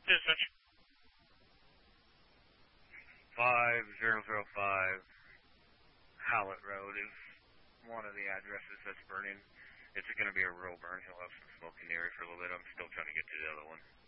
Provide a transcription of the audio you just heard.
Distance. 5005 Howlett Road is one of the addresses that's burning. It's going to be a real burn. He'll have some smoke in the area for a little bit. I'm still trying to get to the other one.